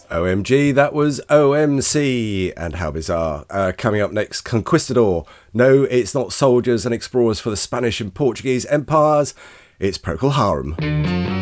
OMG, that was OMC, and how bizarre. Coming up next, Conquistador. No, it's not soldiers and explorers for the Spanish and Portuguese empires, it's Procol Harum.